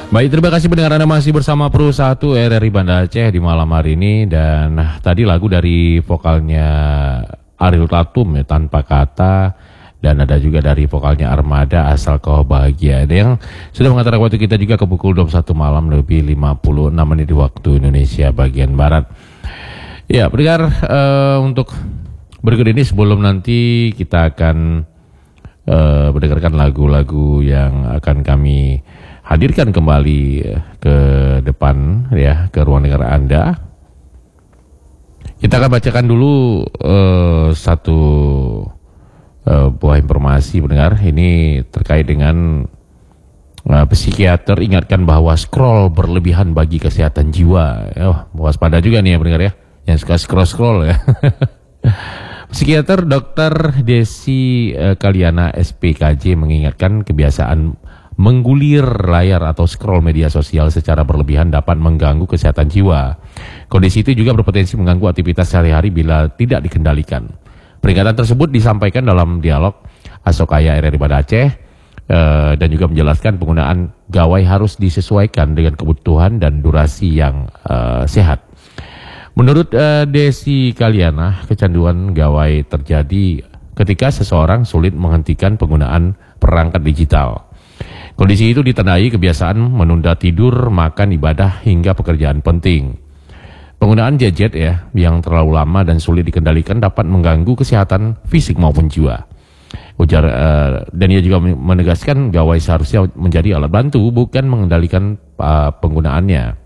Baik, terima kasih pendengar Anda masih bersama Pro 1 RRI Banda Aceh di malam hari ini. Dan tadi lagu dari vokalnya Ariel Tatum ya, Tanpa Kata. Dan ada juga dari vokalnya Armada, Asal Kau Bahagia. Ada yang sudah mengantar waktu kita juga ke pukul 21 malam lebih 56 menit di waktu Indonesia bagian Barat. Ya, pendengar, untuk berikut ini sebelum nanti kita akan mendengarkan lagu-lagu yang akan kami hadirkan kembali ke depan ya, ke ruang dengar Anda. Kita akan bacakan dulu satu buah informasi pendengar. Ini terkait dengan psikiater ingatkan bahwa scroll berlebihan bagi kesehatan jiwa. Waspada juga nih ya pendengar ya, yang suka scroll ya. Psikiater Dr. Desi Kaliana SPKJ mengingatkan kebiasaan menggulir layar atau scroll media sosial secara berlebihan dapat mengganggu kesehatan jiwa. Kondisi itu juga berpotensi mengganggu aktivitas sehari-hari bila tidak dikendalikan. Peringatan tersebut disampaikan dalam dialog Asokaya RRI Banda Aceh dan juga menjelaskan penggunaan gawai harus disesuaikan dengan kebutuhan dan durasi yang sehat. Menurut Desi Kaliana, kecanduan gawai terjadi ketika seseorang sulit menghentikan penggunaan perangkat digital. Kondisi itu ditandai kebiasaan menunda tidur, makan, ibadah, hingga pekerjaan penting. Penggunaan gadget ya yang terlalu lama dan sulit dikendalikan dapat mengganggu kesehatan fisik maupun jiwa. Ujar dan ia juga menegaskan gawai seharusnya menjadi alat bantu, bukan mengendalikan penggunaannya.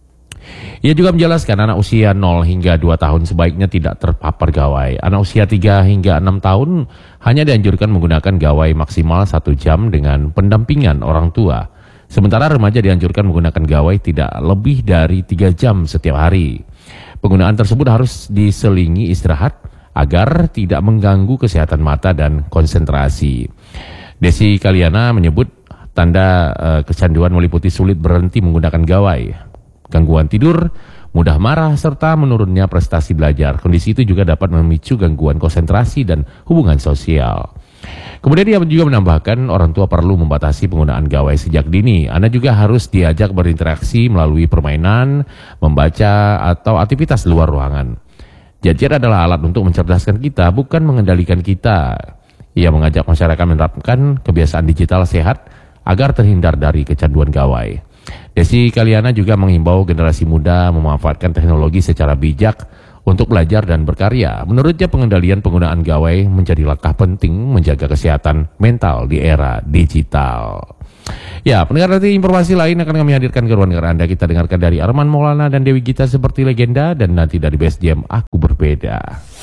Ia juga menjelaskan anak usia 0 hingga 2 tahun sebaiknya tidak terpapar gawai. Anak usia 3 hingga 6 tahun hanya dianjurkan menggunakan gawai maksimal 1 jam dengan pendampingan orang tua. Sementara remaja dianjurkan menggunakan gawai tidak lebih dari 3 jam setiap hari. Penggunaan tersebut harus diselingi istirahat agar tidak mengganggu kesehatan mata dan konsentrasi. Desi Kaliana menyebut tanda kecanduan meliputi sulit berhenti menggunakan gawai, gangguan tidur, mudah marah, serta menurunnya prestasi belajar. Kondisi itu juga dapat memicu gangguan konsentrasi dan hubungan sosial. Kemudian dia juga menambahkan orang tua perlu membatasi penggunaan gawai sejak dini. Anak juga harus diajak berinteraksi melalui permainan, membaca, atau aktivitas luar ruangan. Gadget adalah alat untuk mencerdaskan kita, bukan mengendalikan kita. Ia mengajak masyarakat menerapkan kebiasaan digital sehat agar terhindar dari kecanduan gawai. Desi Kaliana juga menghimbau generasi muda memanfaatkan teknologi secara bijak untuk belajar dan berkarya. Menurutnya pengendalian penggunaan gawai menjadi langkah penting menjaga kesehatan mental di era digital. Ya, pendengar, nanti informasi lain akan kami hadirkan ke ruang dengar Anda. Kita dengarkan dari Arman Maulana dan Dewi Gita seperti legenda, dan nanti dari BSDM Aku Berbeda.